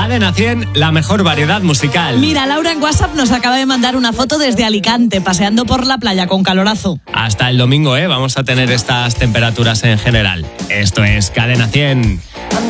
Cadena 100, la mejor variedad musical. Mira, Laura en WhatsApp nos acaba de mandar una foto desde Alicante, paseando por la playa con calorazo. Hasta el domingo, vamos a tener estas temperaturas en general. Esto es Cadena 100.